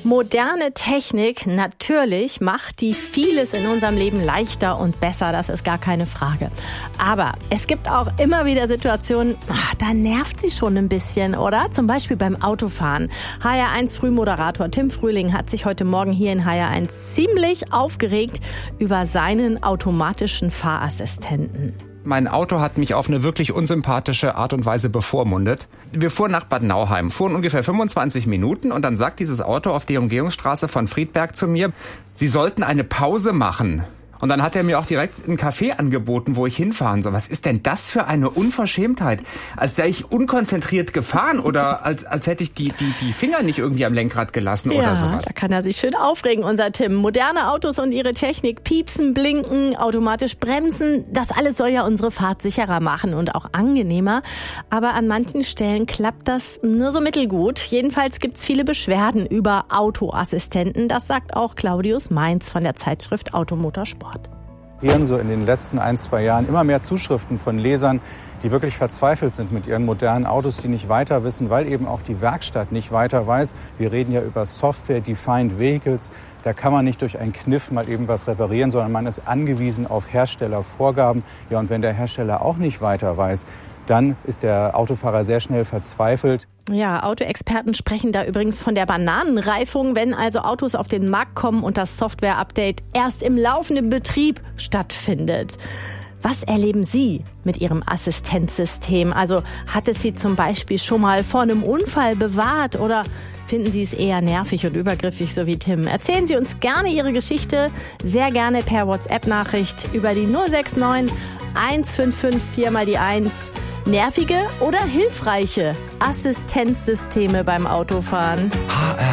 Moderne Technik, natürlich macht die vieles in unserem Leben leichter und besser, das ist gar keine Frage. Aber es gibt auch immer wieder Situationen, da nervt sie schon ein bisschen, oder? Zum Beispiel beim Autofahren. HR1 Frühmoderator Tim Frühling hat sich heute Morgen hier in HR1 ziemlich aufgeregt über seinen automatischen Fahrassistenten. Mein Auto hat mich auf eine wirklich unsympathische Art und Weise bevormundet. Wir fuhren nach Bad Nauheim, fuhren ungefähr 25 Minuten und dann sagt dieses Auto auf der Umgehungsstraße von Friedberg zu mir, Sie sollten eine Pause machen. Und dann hat er mir auch direkt einen Café angeboten, wo ich hinfahren soll. Was ist denn das für eine Unverschämtheit? Als sei ich unkonzentriert gefahren oder als hätte ich die Finger nicht irgendwie am Lenkrad gelassen oder sowas. Da kann er sich schön aufregen, unser Tim. Moderne Autos und ihre Technik, piepsen, blinken, automatisch bremsen, das alles soll ja unsere Fahrt sicherer machen und auch angenehmer. Aber an manchen Stellen klappt das nur so mittelgut. Jedenfalls gibt's viele Beschwerden über Autoassistenten. Das sagt auch Claudius Mainz von der Zeitschrift Automotorsport. Wir haben so in den letzten 1-2 Jahren immer mehr Zuschriften von Lesern, die wirklich verzweifelt sind mit ihren modernen Autos, die nicht weiter wissen, weil eben auch die Werkstatt nicht weiter weiß. Wir reden ja über Software-Defined Vehicles. Da kann man nicht durch einen Kniff mal eben was reparieren, sondern man ist angewiesen auf Herstellervorgaben. Ja, und wenn der Hersteller auch nicht weiter weiß, dann ist der Autofahrer sehr schnell verzweifelt. Ja, Autoexperten sprechen da übrigens von der Bananenreifung, wenn also Autos auf den Markt kommen und das Software-Update erst im laufenden Betrieb stattfindet. Was erleben Sie mit Ihrem Assistenzsystem? Also hat es Sie zum Beispiel schon mal vor einem Unfall bewahrt oder finden Sie es eher nervig und übergriffig, so wie Tim? Erzählen Sie uns gerne Ihre Geschichte, sehr gerne per WhatsApp-Nachricht über die 069 155 4 mal die 1. Nervige oder hilfreiche Assistenzsysteme beim Autofahren?